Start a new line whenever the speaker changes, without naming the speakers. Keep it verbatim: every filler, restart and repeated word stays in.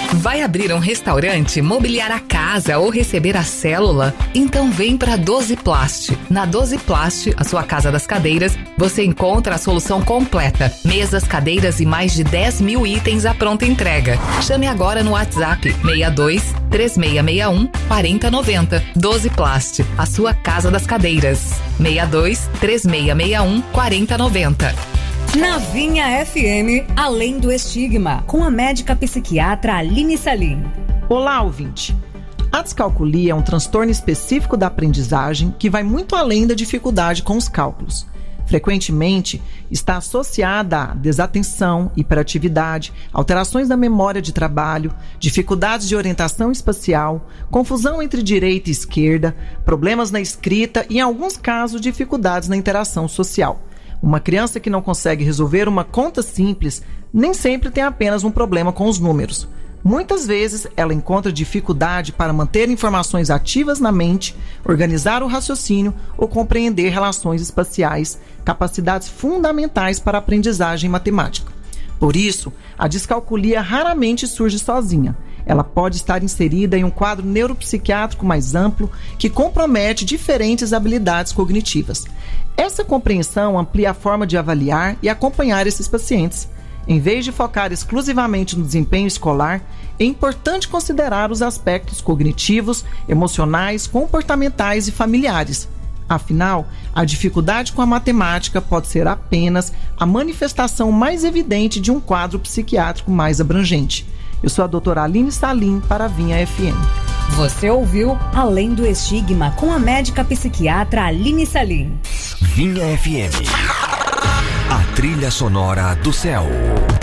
Vai abrir um restaurante, mobiliar a casa ou receber a célula? Então vem para doze Plast. Na doze Plast, a sua casa das cadeiras, você encontra a solução completa. Mesas, cadeiras e mais de dez mil itens à pronta entrega. Chame agora no WhatsApp seis dois, três seis seis um, quatro zero nove zero. doze Plast, a sua casa das cadeiras. seis dois, três seis seis um, quatro zero nove zero.
Na Vinha F M, Além do Estigma, com a médica psiquiatra Aline Salim.
Olá, ouvinte. A descalculia é um transtorno específico da aprendizagem que vai muito além da dificuldade com os cálculos. Frequentemente, está associada a desatenção, hiperatividade, alterações da memória de trabalho, dificuldades de orientação espacial, confusão entre direita e esquerda, problemas na escrita e, em alguns casos, dificuldades na interação social. Uma criança que não consegue resolver uma conta simples nem sempre tem apenas um problema com os números. Muitas vezes ela encontra dificuldade para manter informações ativas na mente, organizar o raciocínio ou compreender relações espaciais, capacidades fundamentais para a aprendizagem matemática. Por isso, a descalculia raramente surge sozinha. Ela pode estar inserida em um quadro neuropsiquiátrico mais amplo que compromete diferentes habilidades cognitivas. Essa compreensão amplia a forma de avaliar e acompanhar esses pacientes. Em vez de focar exclusivamente no desempenho escolar, é importante considerar os aspectos cognitivos, emocionais, comportamentais e familiares. Afinal, a dificuldade com a matemática pode ser apenas a manifestação mais evidente de um quadro psiquiátrico mais abrangente. Eu sou a doutora Aline Salim para a Vinha F M.
Você ouviu Além do Estigma com a médica psiquiatra Aline Salim.
Vinha F M. A trilha sonora do céu.